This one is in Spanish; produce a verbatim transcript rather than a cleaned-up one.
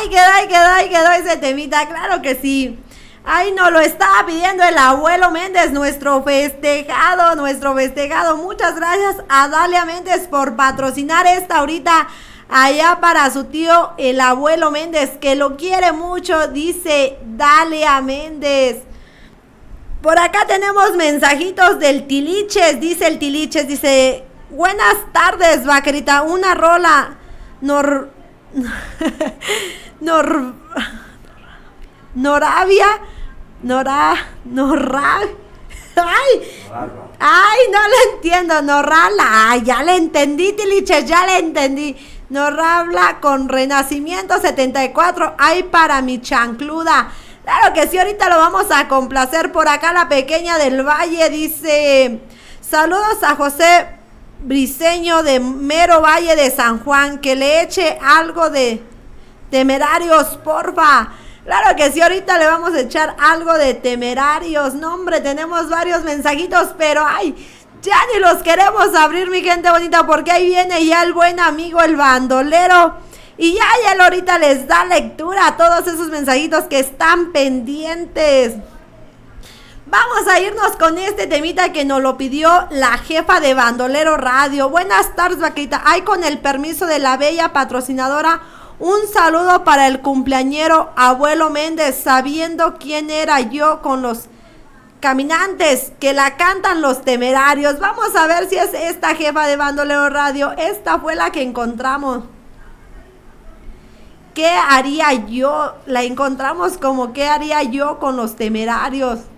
Ay, quedó, ay, quedó, ay, quedó ese temita, claro que sí. Ay, nos lo estaba pidiendo el abuelo Méndez, nuestro festejado, nuestro festejado. Muchas gracias a Dalia Méndez por patrocinar esta ahorita allá para su tío, el abuelo Méndez, que lo quiere mucho, dice Dalia Méndez. Por acá tenemos mensajitos del Tiliches, dice el Tiliches, dice, buenas tardes, vaquerita, una rola, nor... nor... Noravia, Nora, Norra, ay, ay, no le entiendo, Norrala, ay, ya le entendí, Tiliches, ya le entendí, Norrabla con Renacimiento setenta y cuatro, ay, para mi chancluda, claro que sí, ahorita lo vamos a complacer. Por acá la pequeña del Valle dice, saludos a José Briceño de Mero Valle de San Juan, que le eche algo de Temerarios, porfa. Claro que sí, ahorita le vamos a echar algo de Temerarios. No, hombre, tenemos varios mensajitos, pero ay, ya ni los queremos abrir, mi gente bonita, porque ahí viene ya el buen amigo, el bandolero. Y ya, ya él ahorita les da lectura a todos esos mensajitos que están pendientes. Vamos a irnos con este temita que nos lo pidió la jefa de Bandolero Radio. Buenas tardes, vaquita. Ay, con el permiso de la bella patrocinadora, un saludo para el cumpleañero abuelo Méndez, sabiendo quién era yo con los caminantes que la cantan los Temerarios. Vamos a ver si es esta jefa de Bandolero Radio. Esta fue la que encontramos. ¿Qué haría yo? La encontramos como ¿qué haría yo con los Temerarios?